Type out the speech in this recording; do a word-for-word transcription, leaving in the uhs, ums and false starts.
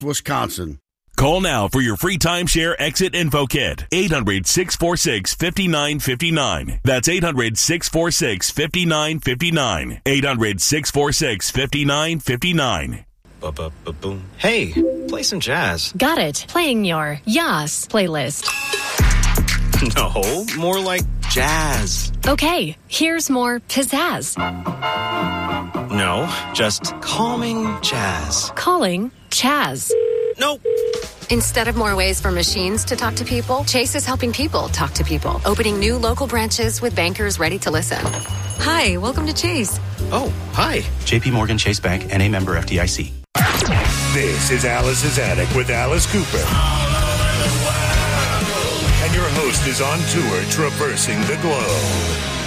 Wisconsin. Call now for your free timeshare exit info kit. eight hundred, six four six, five nine five nine. That's eight hundred, six four six, five nine five nine. eight hundred, six four six, five nine five nine. Ba-ba-ba-boom. Hey, play some jazz. Got it. Playing your Yas playlist. No, more like jazz. Okay, here's more pizzazz. No, just calming jazz. Calling Chaz. Nope. Instead of more ways for machines to talk to people, Chase is helping people talk to people, opening new local branches with bankers ready to listen. Hi, welcome to Chase. Oh, hi. J P Morgan Chase Bank, N A member F D I C. This is Alice's Attic with Alice Cooper. And your host is on tour traversing the globe.